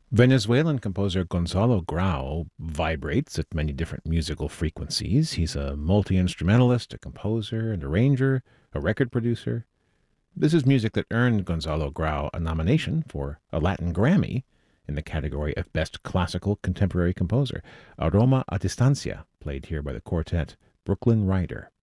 Venezuelan composer Gonzalo Grau vibrates at many different musical frequencies. He's a multi instrumentalist, a composer, an arranger, a record producer. This is music that earned Gonzalo Grau a nomination for a Latin Grammy in the category of Best Classical Contemporary Composer. Aroma a Distancia, played here by the quartet Brooklyn Rider.